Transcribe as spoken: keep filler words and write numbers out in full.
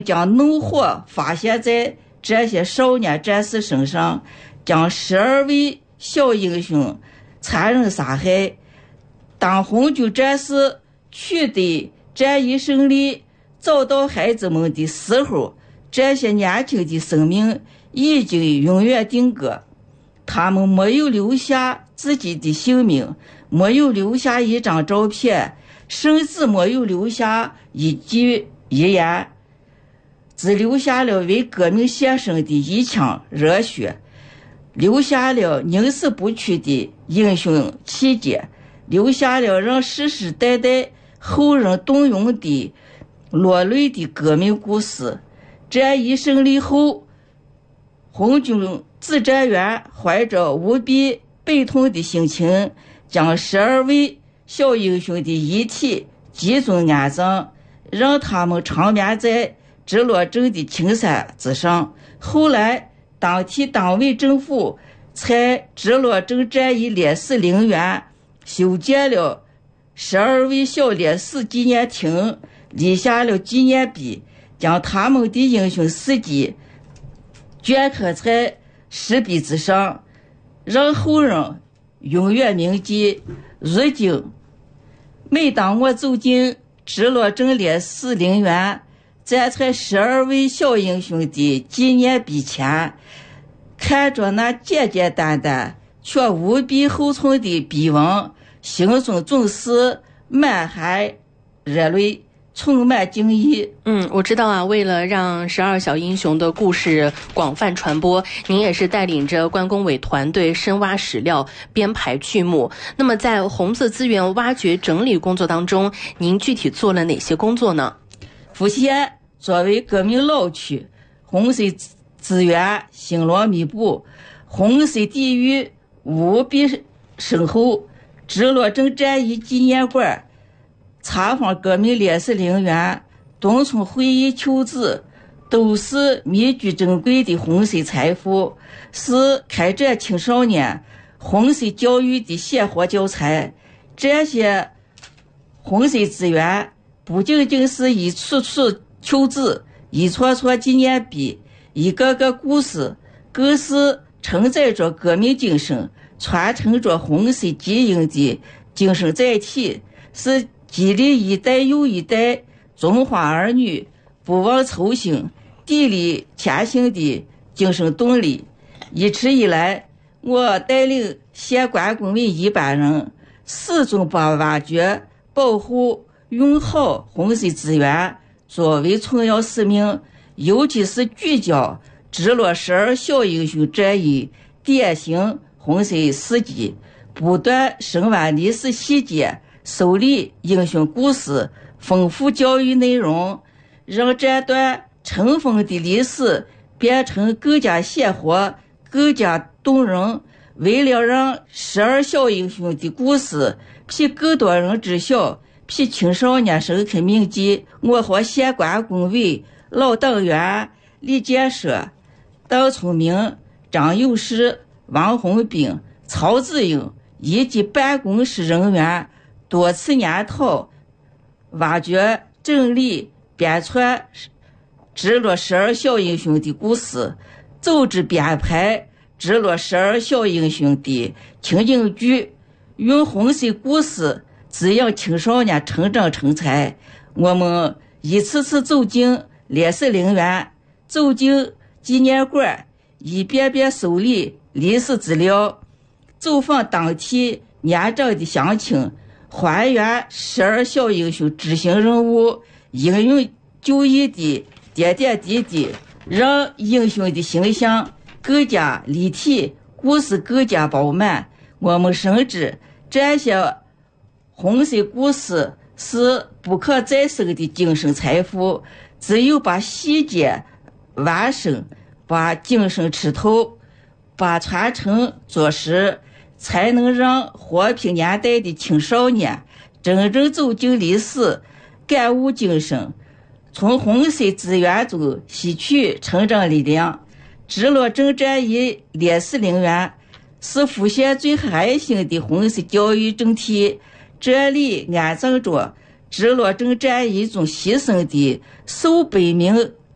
将怒火发泄在这些少年战士身上，将十二位小英雄残忍杀害。当红军战士取得战役胜利，找到孩子们的时候，这些年轻的生命已经永远定格。他们没有留下自己的姓名，没有留下一张照片，甚至没有留下一句遗言，只留下了为革命献身的一腔热血，留下了宁死不屈的英雄气节，留下了让世世代代后人动容的落泪的革命故事。战役胜利后，红军指战员怀着无比悲痛的心情，将十二位小英雄的遗体集中安葬，让他们长眠在直落镇的青山之上。后来当地党委政府在直落镇战役烈士陵园修建了十二位小烈士纪念亭，立下了纪念碑，将他们的英雄事迹镌刻在石碑之上，让后人永远铭记。如今每当我走进直落镇烈士陵园，站在十二位小英雄的纪念碑前，看着那简简单单却无比厚重的碑文，心中总是满含热泪，充满敬意。 嗯，我知道啊，为了让十二小英雄的故事广泛传播，您也是带领着关工委团队深挖史料，编排剧目。那么在红色资源挖掘整理工作当中，您具体做了哪些工作呢？ 富县作为革命老区，红色资源星罗密布，红色地域无比深厚。直落镇战役纪念馆、查访革命烈士陵园、东村会议旧址，都是密居珍贵的红色财富，是开展青少年红色教育的鲜活教材。这些红色资源不仅仅是一处处旧址、一撮撮纪念碑、一个个故事，更是承载着革命精神、传承着红色基因的精神载体，是激励一代又一代中华儿女不忘初心、砥砺前行的精神动力。一直以来，我带领县关工委一班人，始终把挖掘、保护、用好红色资源作为重要使命，尤其是聚焦直落十二小英雄战役典型红色事迹，不断深挖历史细节，梳理英雄故事，丰富教育内容，让这段尘封的历史变成更加鲜活、更加动人。为了让十二小英雄的故事被更多人知晓，被青少年深刻铭记，我和县关工委老党员李建设、邓聪明、张有士、王红兵、曹子英以及办公室人员多次研讨、挖掘、整理、编撰直落十二小英雄的故事，组织编排直落十二小英雄的情景剧，用红色故事滋养青少年成长成才。我们一次次走进烈士陵园，走进纪念馆，一遍遍梳理历史资料，走访当地年长的乡亲，还原十二小英雄执行任务、英勇就义的点点滴滴，让英雄的形象更加立体，故事更加饱满。我们深知这些红色故事是不可再生的精神财富，只有把细节完深，把精神吃透，把传承做实，才能让活平年代的青少年真正走进历史，感悟精神，从红色资源中吸取成长力量。直落镇战役烈士陵园是富县最核心的红色教育整体，这里安葬着直落镇战役中牺牲的数百名